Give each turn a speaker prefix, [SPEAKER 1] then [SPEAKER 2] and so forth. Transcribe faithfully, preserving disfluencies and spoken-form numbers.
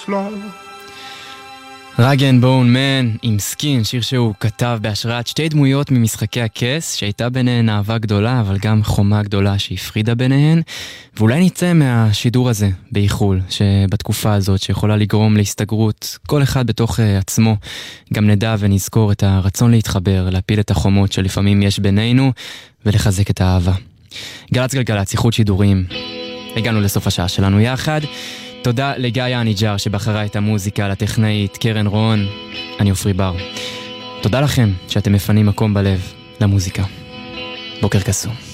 [SPEAKER 1] fleurs.
[SPEAKER 2] רג אנד בון מן עם סקין, שיר שהוא כתב בהשראת שתי דמויות ממשחקי הכס, שהייתה ביניהן אהבה גדולה, אבל גם חומה גדולה שהפרידה ביניהן. ואולי נצא מהשידור הזה באיחול, שבתקופה הזאת שיכולה לגרום להסתגרות כל אחד בתוך עצמו, גם נדע ונזכור את הרצון להתחבר, להפיל את החומות שלפעמים יש בינינו, ולחזק את האהבה. גלץ גלגלץ, איחוד שידורים. הגענו לסוף השעה שלנו יחד. תודה לגיא הניג'ר שבחרה את המוזיקה, לטכנאית קרן רון, אני אופרי בר. תודה לכם שאתם מפנים מקום בלב למוזיקה. בוקר קסום.